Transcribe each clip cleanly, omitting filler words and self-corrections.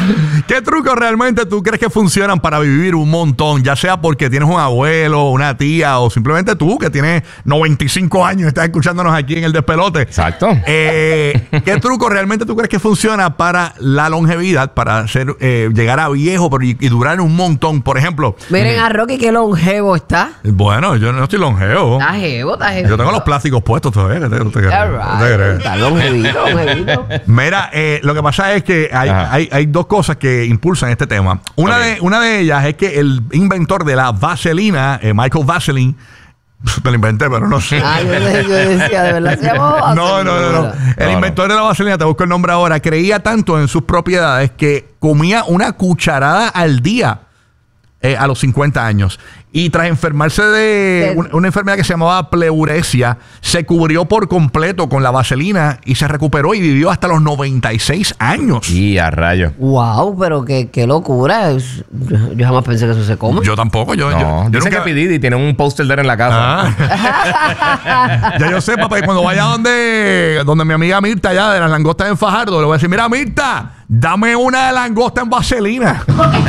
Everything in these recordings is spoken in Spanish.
¿Qué trucos realmente tú crees que funcionan para vivir un montón? Ya sea porque tienes un abuelo, una tía o simplemente tú que tienes 95 años y estás escuchándonos aquí en El Despelote. Exacto. ¿Qué truco realmente tú crees que funciona para la longevidad, para llegar a viejo y durar un montón? Por ejemplo. Miren a Rocky qué longevo está. Bueno, yo no estoy longevo. Está jevo. Yo tengo los plásticos puestos todavía. Está longevito. Mira, lo que pasa es que hay dos cosas que impulsan este tema. Una de ellas es que el inventor de la vaselina, Michael Vaseline, te lo inventé, pero no sé. Yo decía, de verdad se llamó. No. El inventor de la vaselina, te busco el nombre ahora, creía tanto en sus propiedades que comía una cucharada al día a los 50 años. Y tras enfermarse de una enfermedad que se llamaba pleuresia, se cubrió por completo con la vaselina y se recuperó y vivió hasta los 96 años. Y a rayo. Wow, pero qué locura. Yo jamás pensé que eso se come. Yo tampoco. Yo nunca... que Pididi tiene un póster de él en la casa. Ya yo sé, papá, y cuando vaya donde mi amiga Mirta allá de las langostas en Fajardo, le voy a decir, mira, Mirta, dame una de langosta en vaselina.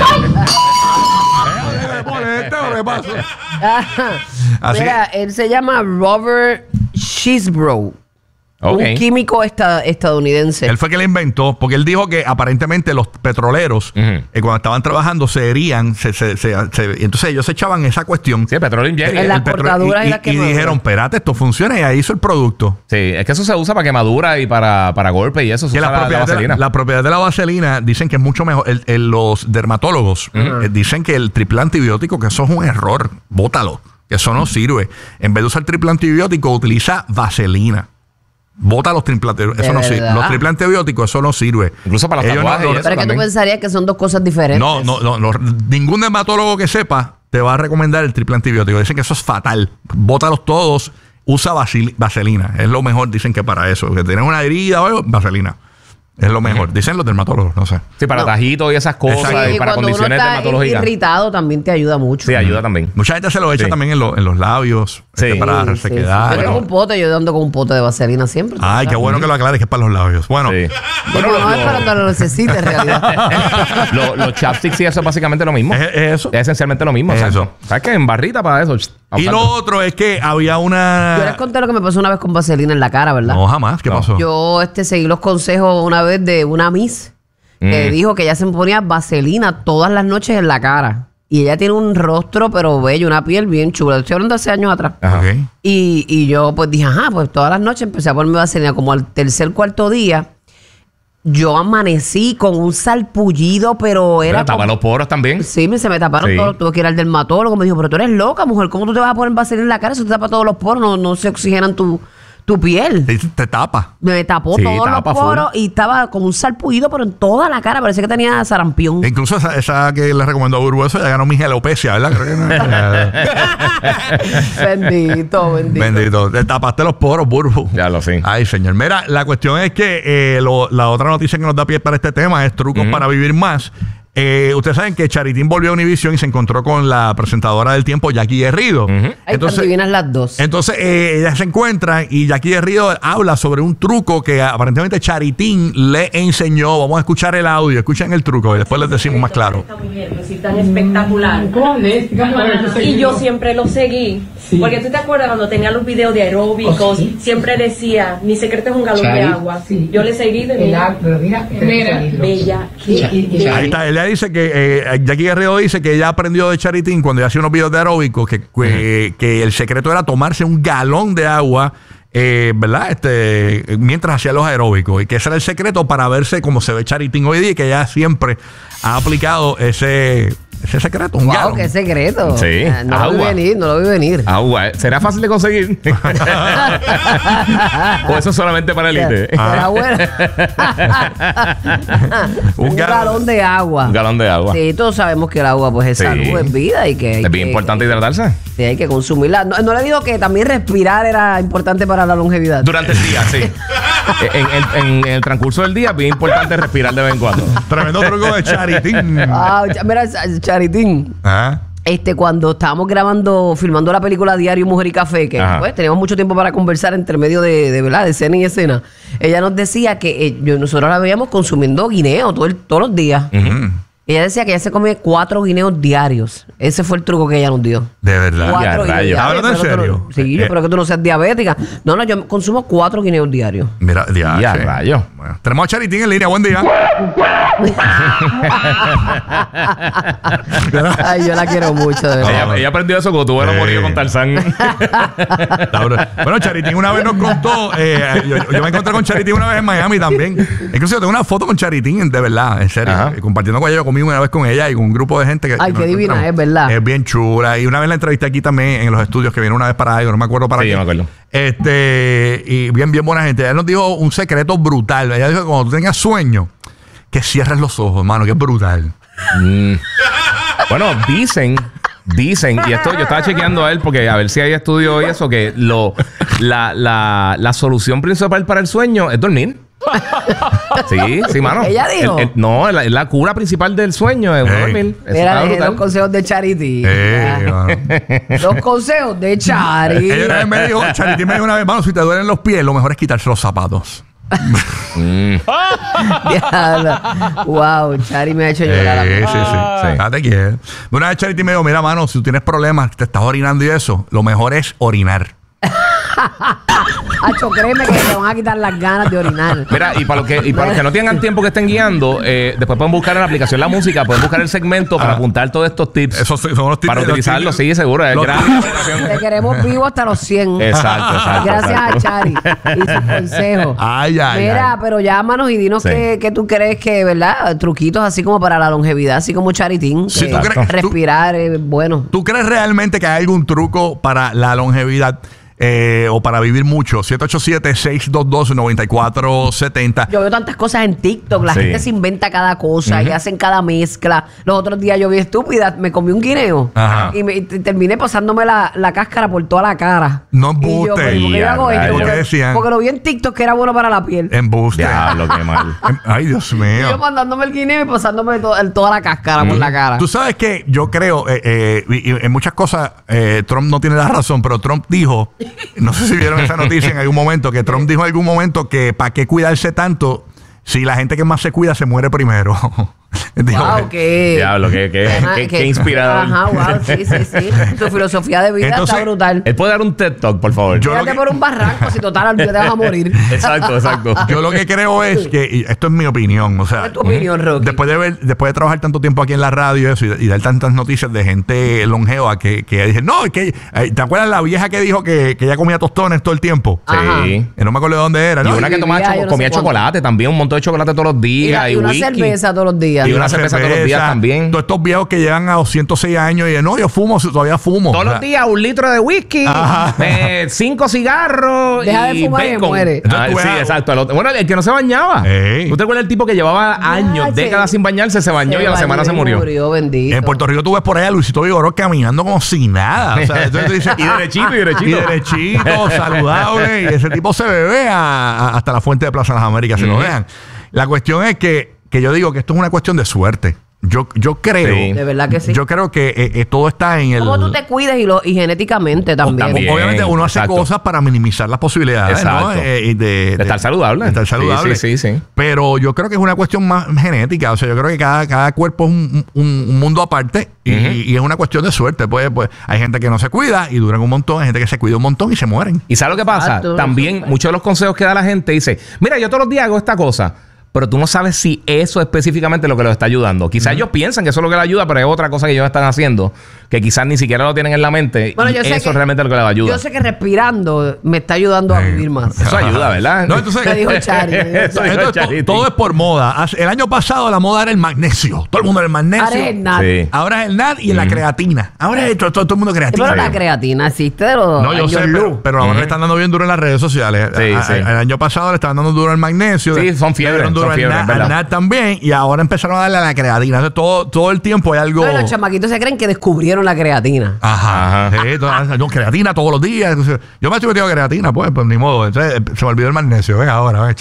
Mira, él se llama Robert Shisbrough. Un químico estadounidense. Él fue que le inventó, porque él dijo que aparentemente los petroleros, cuando estaban trabajando, se herían, entonces ellos se echaban esa cuestión. Sí, el petróleo ingeniería. En las cortaduras y las quemaduras. Y dijeron, espérate, esto funciona, y ahí hizo el producto. Sí, es que eso se usa para quemadura y para golpe y eso. La propiedad de la vaselina dicen que es mucho mejor. Los dermatólogos dicen que el triple antibiótico, que eso es un error, bótalo, que eso no sirve. En vez de usar triple antibiótico, utiliza vaselina. Bota los triple antibióticos. Eso no sirve. Los triple antibióticos, eso no sirve. Incluso para los tatuajes. Pero es que tú pensarías que son dos cosas diferentes. No. Ningún dermatólogo que sepa te va a recomendar el triple antibiótico. Dicen que eso es fatal. Bótalos todos. Usa vaselina. Es lo mejor, dicen que para eso. Que tienes una herida o algo, vaselina. Es lo mejor. Dicen los dermatólogos, no sé. Sí, para tajitos y esas cosas. Y para condiciones dermatológicas. Irritado también te ayuda mucho. Sí, ayuda también. Mucha gente se lo echa también en los labios. Para resequedad. Yo tengo un pote, yo ando con un pote de vaselina siempre. Ay, qué bueno que lo aclares, que es para los labios. Bueno. No es para cuando lo necesites, en realidad. Los chapsticks y eso es básicamente lo mismo. Es eso. Es esencialmente lo mismo. Es eso. ¿Sabes qué? En barrita para eso. Y lo otro es que había una... Yo les conté lo que me pasó una vez con vaselina en la cara, ¿verdad? No, jamás. ¿Qué pasó? Yo seguí los consejos una vez de una Miss que dijo que ella se ponía vaselina todas las noches en la cara. Y ella tiene un rostro, pero bello, una piel bien chula. Estoy hablando de hace años atrás. Okay. Y yo pues dije, pues todas las noches empecé a ponerme vaselina. Como al cuarto día, yo amanecí con un salpullido, pero era... ¿Te tapan los poros también? Sí, se me taparon todos. Tuve que ir al dermatólogo. Me dijo, pero tú eres loca, mujer. ¿Cómo tú te vas a poner vaselina en la cara? Eso te tapa todos los poros. No se oxigenan tu piel. Te tapa. Me tapó todos los poros y estaba como un salpullido, pero en toda la cara. Parecía que tenía sarampión. Incluso esa que le recomendó a Burbu, eso ya ganó mi alopecia, ¿verdad? Bendito. Te tapaste los poros, Burbu. Ya lo sé. Ay, señor. Mira, la cuestión es que la otra noticia que nos da pie para este tema es trucos para vivir más. Ustedes saben que Charitín volvió a Univision y se encontró con la presentadora del tiempo, Jackie Guerrido. Entonces vienen las dos. Entonces ellas se encuentran y Jackie Guerrido habla sobre un truco que aparentemente Charitín le enseñó. Vamos a escuchar el audio, escuchen el truco y después les decimos más claro. Esta mujer, pues, sí, tan espectacular. Y yo siempre lo seguí. Sí. Porque tú te acuerdas cuando tenía los videos de aeróbicos, siempre decía, mi secreto es un galón de agua. Sí. Yo le seguí de mira, bella. Ahí está, ella dice que Jackie Guerrero dice que ella aprendió de Charitín cuando ella hacía unos videos de aeróbicos que el secreto era tomarse un galón de agua, ¿verdad? Mientras hacía los aeróbicos, y que ese era el secreto para verse como se ve Charitín hoy día, y que ella siempre ha aplicado ese secreto. Wow, qué secreto. Sí. No lo vi venir. Agua. ¿Será fácil de conseguir? ¿O eso solamente para élite? Un galón de agua. Un galón de agua. Sí, todos sabemos que el agua pues es salud, es vida y que... Es bien importante hidratarse. Sí, hay que consumirla. No le digo que también respirar era importante para la longevidad. Durante el día, sí. en el transcurso del día, bien importante respirar de vez en cuando. Tremendo truco de Charitín. Mira, Charitín. cuando estábamos filmando la película Diario Mujer y Café, que pues teníamos mucho tiempo para conversar entre medio de ¿verdad? De escena y escena, ella nos decía que nosotros la veíamos consumiendo guineo todos los días. Ella decía que ella se come 4 guineos diarios. Ese fue el truco que ella nos dio. De verdad. 4 guineos diarios. ¿Hablando en serio? Sí, yo espero que tú no seas diabética. No, yo consumo 4 guineos diarios. Mira, ya, rayo. Bueno, tenemos a Charitín en línea. Buen día. Ay, yo la quiero mucho, de verdad. Ella aprendió eso cuando tuvo el amorío con Tarzán. Bueno, Charitín una vez nos contó, yo me encontré con Charitín una vez en Miami también. Incluso yo tengo una foto con Charitín, de verdad, en serio. Compartiendo con ella, conmigo una vez con ella y con un grupo de gente que... Ay, qué divina es, ¿verdad? Es bien chula. Y una vez la entrevisté aquí también en los estudios, que viene una vez para algo, no me acuerdo para qué. Sí, me acuerdo. Y bien buena gente. Ella nos dijo un secreto brutal. Ella dijo que cuando tú tengas sueño, que cierres los ojos, hermano, que es brutal. Bueno, dicen, y esto yo estaba chequeando a él porque a ver si hay estudios y eso, que la solución principal para el sueño es dormir. Sí, mano. Ella dijo. No, la cura principal del sueño es dormir. Mira, los consejos de Charity. Los consejos de Charity. Ella me dijo, Charity me dijo una vez, mano, si te duelen los pies, lo mejor es quitarse los zapatos. Wow, Chari me ha hecho llorar. Sí. Te quiero. Una vez Charity me dijo, mira, mano, si tú tienes problemas, te estás orinando y eso, lo mejor es orinar. Acho, créeme que te van a quitar las ganas de orinar. Mira, y para los que no tengan tiempo que estén guiando, después pueden buscar en la aplicación La Música, pueden buscar el segmento para apuntar todos estos tips. Esos son los tips. Para utilizarlos, sí, seguro. Es gran. Te queremos vivo hasta los 100. Exacto. Gracias a Chari y sus consejos. Mira, pero llámanos y dinos qué tú crees que, ¿verdad? Truquitos así como para la longevidad, así como Charitín. Sí, respirar es bueno. ¿Tú crees realmente que hay algún truco para la longevidad? O para vivir mucho. 787-622-9470. Yo veo tantas cosas en TikTok. La gente se inventa cada cosa y hacen cada mezcla. Los otros días yo vi estúpida. Me comí un guineo y terminé pasándome la cáscara por toda la cara. No embuste. Porque lo vi en TikTok que era bueno para la piel. Embuste. Diablo, qué mal. Ay, Dios mío. Y yo mandándome el guineo y pasándome toda la cáscara por la cara. Tú sabes que yo creo, y en muchas cosas, Trump no tiene la razón, pero Trump dijo... No sé si vieron esa noticia en algún momento, que Trump dijo en algún momento que para qué cuidarse tanto si la gente que más se cuida se muere primero. Wow, Diablo, qué inspirador. Wow, sí. Su filosofía de vida está brutal. Él puede dar un TED Talk, por favor. Quédate por un barranco, si total te vas a morir. Exacto. Yo lo que creo es que, y esto es mi opinión, o sea, es tu opinión, Rocky. Después de trabajar tanto tiempo aquí en la radio y dar tantas noticias de gente longeva que dije, no, es que, ¿te acuerdas la vieja que dijo que ella comía tostones todo el tiempo? Sí. No me acuerdo de dónde era, ¿no? Y una que comía chocolate también, un montón de chocolate todos los días. Y una cerveza todos los días. Y una cerveza todos los días también. Todos estos viejos que llegan a 206 años y no, yo todavía fumo. Todos los días 1 litro de whisky, 5 cigarros. Deja de fumar y muere. Sí, exacto. Bueno, el que no se bañaba. ¿Tú te acuerdas el tipo que llevaba años, décadas sin bañarse, se bañó y a la semana se murió? Bendito. En Puerto Rico tú ves por ahí a Luisito Vigoró caminando como si nada. O sea, entonces dices, y derechito, saludable. Y ese tipo se bebe hasta la fuente de Plaza de las Américas, si lo vean. La cuestión es que yo digo que esto es una cuestión de suerte. Yo creo. De verdad que sí. Yo creo que todo está en el. Cómo tú te cuidas y genéticamente también. Obviamente uno hace cosas para minimizar las posibilidades, ¿no? De estar saludable. De estar saludable. Sí. Pero yo creo que es una cuestión más genética. O sea, yo creo que cada cuerpo es un mundo aparte y es una cuestión de suerte. Pues hay gente que no se cuida y duran un montón. Hay gente que se cuida un montón y se mueren. ¿Y sabes lo que pasa? También muchos de los consejos que da la gente dice, mira, yo todos los días hago esta cosa. Pero tú no sabes si eso es específicamente lo que los está ayudando. Quizás ellos piensan que eso es lo que les ayuda, pero es otra cosa que ellos están haciendo que quizás ni siquiera lo tienen en la mente. Bueno, y eso es realmente lo que les ayuda. Yo sé que respirando me está ayudando a vivir más. Eso ayuda, ¿verdad? No, entonces, me dijo Chari. Todo es por moda. El año pasado la moda era el magnesio. Todo el mundo era el magnesio. Ahora es el NAD. Sí. Ahora es el NAD y la creatina. Ahora es todo el mundo creatina. Pero la creatina existe de los No, yo sé, pero ahora le están dando bien duro en las redes sociales. Sí. El año pasado le estaban dando duro al magnesio. Sí, son fiebre. duro al NAD también. Y ahora empezaron a darle a la creatina. Entonces, todo el tiempo hay algo. Pero los chamaquitos se creen que descubrieron la creatina. Ajá. Sí, creatina todos los días. Entonces, yo me estoy metiendo creatina, pues ni modo. Entonces, se me olvidó el magnesio. Venga, ahora,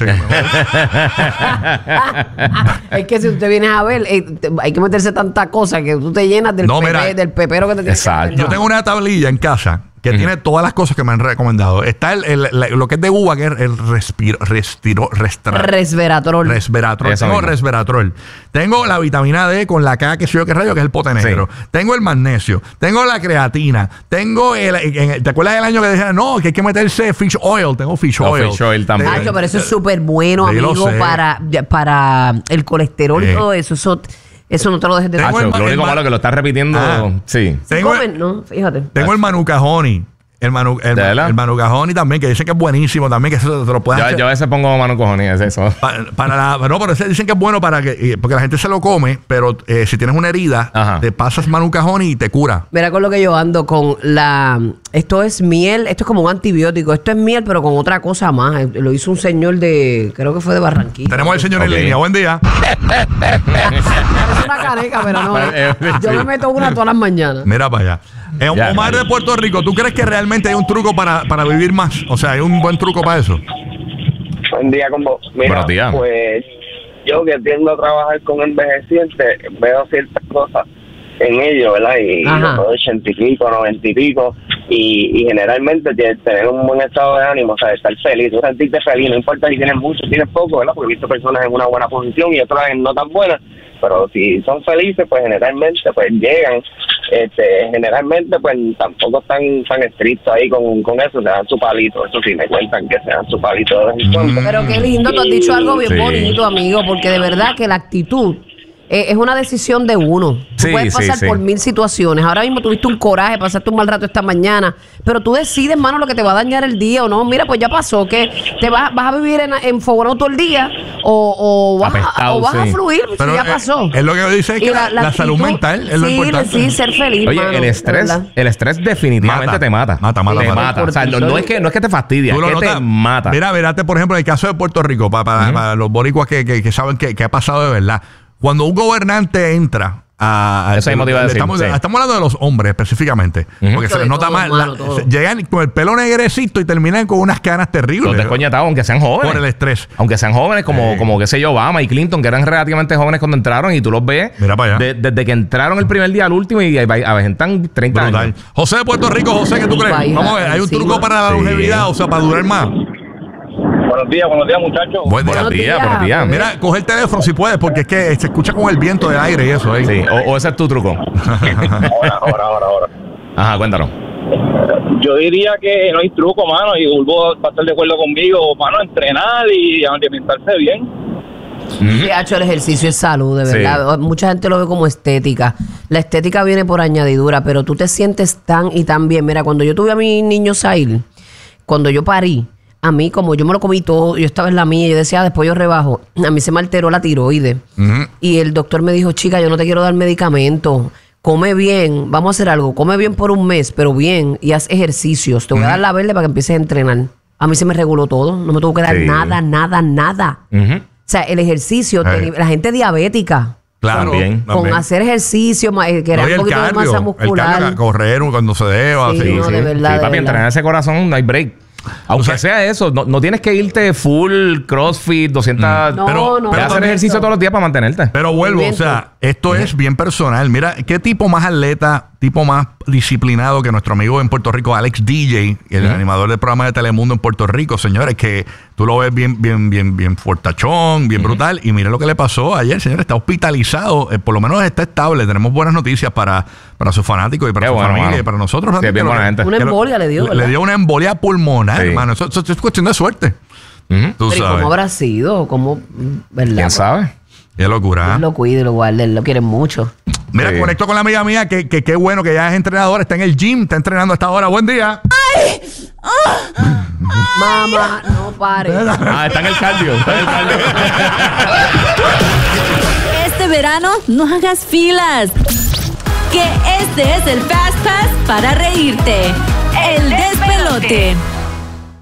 Es que si usted viene a ver, hay que meterse tanta cosa que tú te llenas del pepero que te tienes. Exacto. Yo tengo una tablilla en casa que tiene todas las cosas que me han recomendado. Está lo que es de uva, que es el resveratrol. Tengo resveratrol. Tengo la vitamina D con la K, que soy yo que rayo, que es el pote negro. Sí. Tengo el magnesio. Tengo la creatina. Tengo ¿te acuerdas del año que decían, no, que hay que meterse fish oil? Tengo fish oil. Fish oil también. Pero eso es súper bueno, amigo, para el colesterol y todo eso. Eso no te lo dejes de tomar. Lo único malo que lo estás repitiendo. Sí. No, fíjate. Tengo el Manuka Honey. El Manuka Honey también, que dicen que es buenísimo también, que eso te lo puedes hacer. Yo a veces pongo Manuka Honey, es eso. Pero dicen que es bueno porque la gente se lo come, pero si tienes una herida, te pasas Manuka Honey y te cura. Mira con lo que yo ando con esto es miel, esto es como un antibiótico, esto es miel, pero con otra cosa más. Lo hizo un señor creo que fue de Barranquilla. Tenemos al señor en línea, buen día. Es una caneca, pero no. Yo me meto una todas las mañanas. Mira para allá. Omar de Puerto Rico, ¿tú crees que realmente hay un truco para vivir más? O sea, ¿hay un buen truco para eso? Buen día con vos. Mira, pues yo que tiendo a trabajar con envejecientes, veo ciertas cosas en ellos, ¿verdad? Y los 80 y pico, 90 y pico, y generalmente tener un buen estado de ánimo, o sea, estar feliz, tú sentirte feliz, no importa si tienes mucho, si tienes poco, ¿verdad? Porque he visto personas en una buena posición y otras no tan buenas, pero si son felices, pues generalmente pues llegan, generalmente pues tampoco están tan estrictos ahí con eso, se dan su palito, eso sí me cuentan que se dan su palito de vez en cuando. Pero qué lindo, tú has dicho algo bien bonito, amigo, porque de verdad que la actitud es una decisión de uno. Tú puedes pasar por 1000 situaciones. Ahora mismo tuviste un coraje, pasaste un mal rato esta mañana, pero tú decides, mano, lo que te va a dañar el día o no. Mira, pues ya pasó, que te vas a vivir enfogonado todo el día o vas a fluir, pero ya pasó. Es lo que dice es que la salud mental es lo importante. Sí, ser feliz. Oye, mano, el estrés definitivamente te mata. Mata. O sea, no es que te fastidia, es que te mata. Mírate, por ejemplo, en el caso de Puerto Rico, para los boricuas que saben que ha pasado de verdad. Cuando un gobernante entra eso mismo te iba a decir. Estamos hablando de los hombres específicamente. Porque se les nota más. Llegan con el pelo negrecito y terminan con unas canas terribles. Los descoñetados, aunque sean jóvenes. Por el estrés. Aunque sean jóvenes, como qué sé yo, Obama y Clinton, que eran relativamente jóvenes cuando entraron, y tú los ves. Mira para allá. Desde que entraron el primer día al último y aventan 30 años. José de Puerto Rico, José, ¿qué tú crees? Vamos a ver, ¿hay un truco para la longevidad? O sea, para durar más. Buenos días, muchachos. Buenos días. Mira, coge el teléfono si puedes, porque es que se escucha con el viento de aire y eso. Sí, o ese es tu truco. Ahora. Ajá, cuéntanos. Yo diría que no hay truco, mano, y Bulbo va a estar de acuerdo conmigo, mano, entrenar y alimentarse bien. Sí, el ejercicio es salud, de verdad. Sí. Mucha gente lo ve como estética. La estética viene por añadidura, pero tú te sientes tan y tan bien. Mira, cuando yo tuve a mi niño Sail, cuando yo parí, a mí, como yo me lo comí todo, yo estaba en la mía y yo decía, después yo rebajo. A mí se me alteró la tiroides. Y el doctor me dijo, chica, yo no te quiero dar medicamento. Come bien, vamos a hacer algo. Come bien por un mes, pero bien, y haz ejercicios. Te voy a dar la verde para que empieces a entrenar. A mí se me reguló todo. No me tuvo que dar nada. O sea, el ejercicio, la gente diabética. Claro, con hacer ejercicio, que era un poquito de masa muscular. El cardio, correr cuando se deba. Sí, de verdad. Papi, entrenar ese corazón, no hay break. Aunque sea eso, no tienes que irte full CrossFit, 200... pero hacer ejercicio todos los días para mantenerte. Pero vuelvo, o sea, esto es bien personal. Mira, ¿qué tipo más atleta, tipo más disciplinado que nuestro amigo en Puerto Rico, Alex DJ, el animador del programa de Telemundo en Puerto Rico, señores, que tú lo ves bien fuertachón, bien brutal, y mire lo que le pasó ayer, señor, está hospitalizado, por lo menos está estable. Tenemos buenas noticias para sus fanáticos y para su familia y para nosotros. Sí, bien buena gente. Una embolia le dio, ¿verdad? Le dio una embolia pulmonar, hermano. Eso es cuestión de suerte. Pero ¿y cómo habrá sido? ¿Cómo, verdad? ¿Quién sabe? Qué locura. Él lo cuida y lo guarda, él lo quiere mucho. Mira, conecto con la amiga mía, que qué bueno que ya es entrenadora, está en el gym, está entrenando a esta hora. Buen día. ¡Ay! Mamá, no pare. Está en el cardio. Este verano no hagas filas. Que este es el Fast Pass para reírte. El despelote.